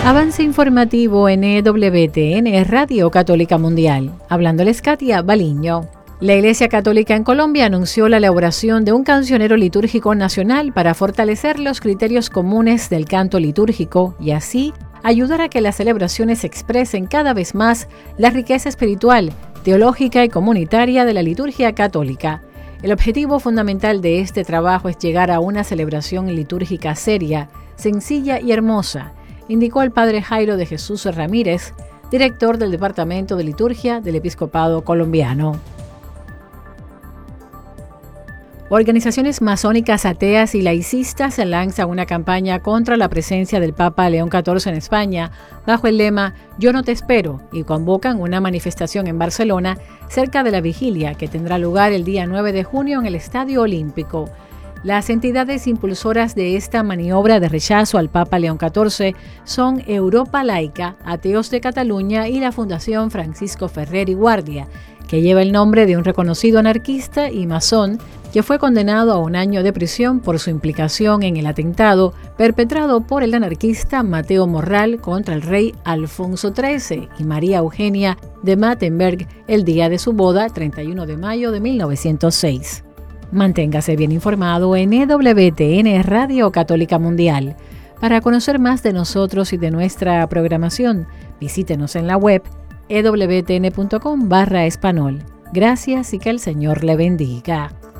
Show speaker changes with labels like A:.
A: Avance informativo en EWTN, Radio Católica Mundial. Hablándoles Katia Baliño. La Iglesia Católica en Colombia anunció la elaboración de un cancionero litúrgico nacional para fortalecer los criterios comunes del canto litúrgico y así ayudar a que las celebraciones expresen cada vez más la riqueza espiritual, teológica y comunitaria de la liturgia católica. El objetivo fundamental de este trabajo es llegar a una celebración litúrgica seria, sencilla y hermosa, indicó el padre Jairo de Jesús Ramírez, director del Departamento de Liturgia del Episcopado colombiano. Organizaciones masónicas ateas y laicistas lanzan una campaña contra la presencia del Papa León XIV en España bajo el lema Yo no te espero y convocan una manifestación en Barcelona cerca de la vigilia que tendrá lugar el día 9 de junio en el Estadio Olímpico. Las entidades impulsoras de esta maniobra de rechazo al Papa León XIV son Europa Laica, Ateos de Cataluña y la Fundación Francisco Ferrer y Guardia, que lleva el nombre de un reconocido anarquista y masón que fue condenado a 1 año de prisión por su implicación en el atentado perpetrado por el anarquista Mateo Morral contra el rey Alfonso XIII y María Eugenia de Mattenberg el día de su boda, 31 de mayo de 1906. Manténgase bien informado en EWTN Radio Católica Mundial. Para conocer más de nosotros y de nuestra programación, visítenos en la web ewtn.com/español. Gracias y que el Señor le bendiga.